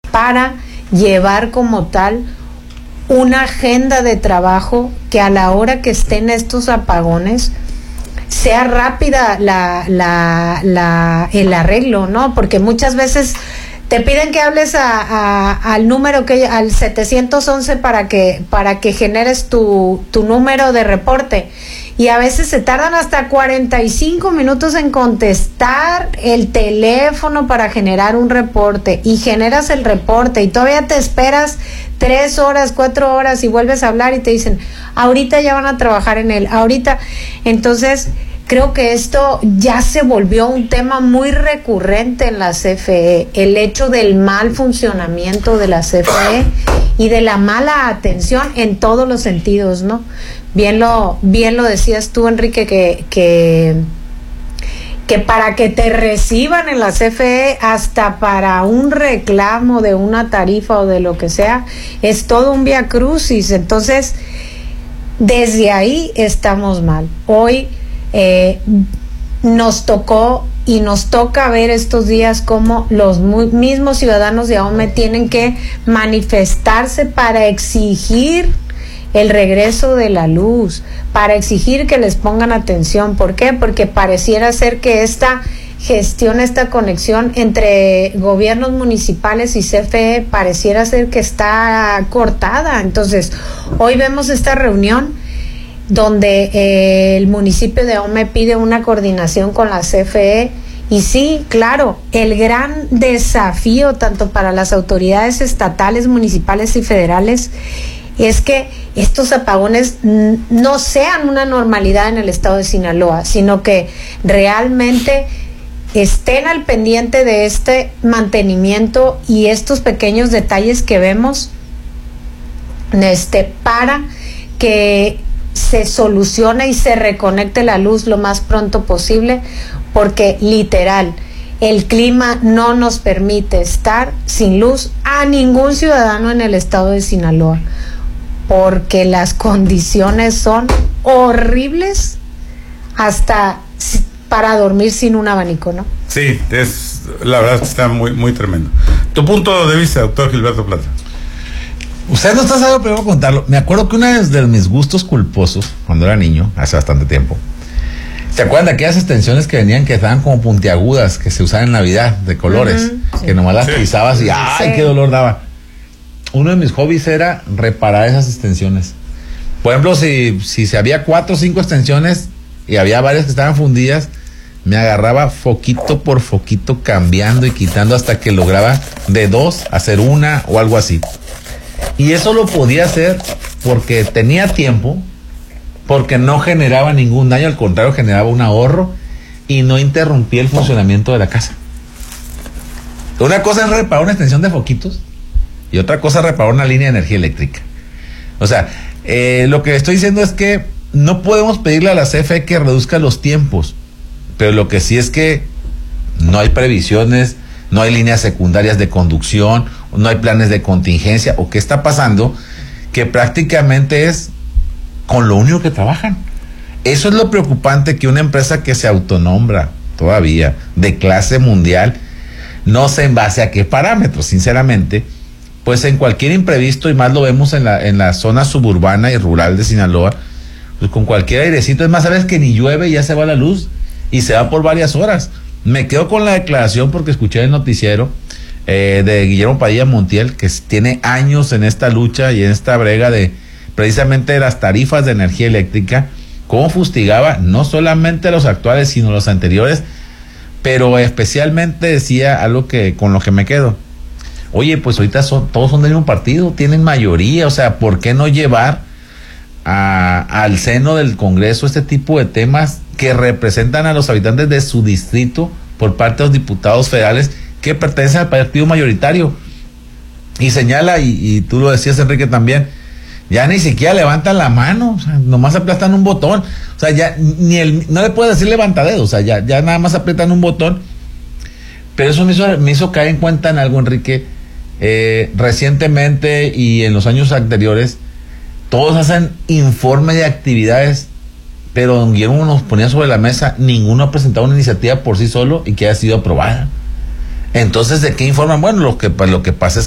para llevar como tal una agenda de trabajo que a la hora que estén estos apagones sea rápida el arreglo, ¿no? Porque muchas veces te piden que hables al número al 711 para que generes tu número de reporte, y a veces se tardan hasta 45 minutos en contestar el teléfono para generar un reporte, y generas el reporte y todavía te esperas 3 horas, 4 horas y vuelves a hablar y te dicen, ahorita ya van a trabajar en él, ahorita. Entonces, creo que esto ya se volvió un tema muy recurrente en la CFE, el hecho del mal funcionamiento de la CFE y de la mala atención en todos los sentidos, ¿no? Bien lo decías tú, Enrique, que para que te reciban en la CFE, hasta para un reclamo de una tarifa o de lo que sea, es todo un viacrucis. Entonces, desde ahí estamos mal. Hoy nos tocó y nos toca ver estos días cómo los mismos ciudadanos de AOME tienen que manifestarse para exigir el regreso de la luz, para exigir que les pongan atención. ¿Por qué? Porque pareciera ser que esta gestión, esta conexión entre gobiernos municipales y CFE pareciera ser que está cortada. Entonces, hoy vemos esta reunión donde el municipio de AOME pide una coordinación con la CFE, y sí, claro, el gran desafío tanto para las autoridades estatales, municipales y federales es que estos apagones no sean una normalidad en el estado de Sinaloa, sino que realmente estén al pendiente de este mantenimiento y estos pequeños detalles que vemos, para que se solucione y se reconecte la luz lo más pronto posible, porque literal el clima no nos permite estar sin luz a ningún ciudadano en el estado de Sinaloa, porque las condiciones son horribles hasta para dormir sin un abanico, ¿no? Sí, la verdad está muy, muy tremendo. Tu punto de vista, doctor Gilberto Plata. Usted no está sabiendo, pero voy a contarlo. Me acuerdo que uno de mis gustos culposos, cuando era niño, hace bastante tiempo, ¿se acuerdan de aquellas extensiones que venían, que estaban como puntiagudas, que se usaban en Navidad, de colores, que nomás las pisabas y ¡ay, qué dolor daba! Uno de mis hobbies era reparar esas extensiones. Por ejemplo, si se había 4 o 5 extensiones y había varias que estaban fundidas, me agarraba foquito por foquito, cambiando y quitando hasta que lograba de 2 hacer una o algo así. Y eso lo podía hacer porque tenía tiempo, porque no generaba ningún daño, al contrario, generaba un ahorro y no interrumpía el funcionamiento de la casa. Una cosa es reparar una extensión de foquitos y otra cosa es reparar una línea de energía eléctrica. O sea, lo que estoy diciendo es que no podemos pedirle a la CFE que reduzca los tiempos, pero lo que sí es que no hay previsiones, no hay líneas secundarias de conducción, no hay planes de contingencia. ¿O qué está pasando? Que prácticamente es con lo único que trabajan. Eso es lo preocupante, que una empresa que se autonombra todavía de clase mundial, no sé en base a qué parámetros, sinceramente, pues en cualquier imprevisto, y más lo vemos en la zona suburbana y rural de Sinaloa, pues con cualquier airecito, es más, sabes que ni llueve y ya se va la luz y se va por varias horas. Me quedo con la declaración porque escuché el noticiero de Guillermo Padilla Montiel, que tiene años en esta lucha y en esta brega de precisamente de las tarifas de energía eléctrica, cómo fustigaba no solamente los actuales sino los anteriores, pero especialmente decía algo que con lo que me quedo. Oye, pues ahorita todos son del mismo partido, tienen mayoría, o sea, ¿por qué no llevar al seno del Congreso este tipo de temas que representan a los habitantes de su distrito por parte de los diputados federales que pertenecen al partido mayoritario? Y señala, y tú lo decías, Enrique, también, ya ni siquiera levantan la mano, o sea, nomás aplastan un botón, o sea, ya no le puedes decir levantadedo, o sea, ya nada más aprietan un botón. Pero eso me hizo caer en cuenta en algo, Enrique. Recientemente y en los años anteriores, todos hacen informe de actividades, pero don Guillermo nos ponía sobre la mesa, ninguno ha presentado una iniciativa por sí solo y que haya sido aprobada. Entonces, ¿de qué informan? Bueno, lo que pasa es